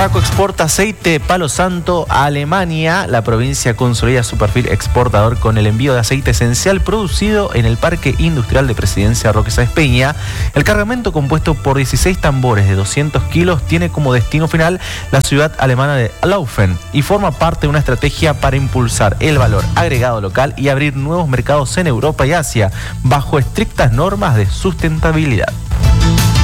Chaco exporta aceite de palo santo a Alemania. La provincia consolida su perfil exportador con el envío de aceite esencial producido en el Parque Industrial de Presidencia Roque Sáenz Peña. El cargamento, compuesto por 16 tambores de 200 kilos, tiene como destino final la ciudad alemana de Laufen y forma parte de una estrategia para impulsar el valor agregado local y abrir nuevos mercados en Europa y Asia bajo estrictas normas de sustentabilidad.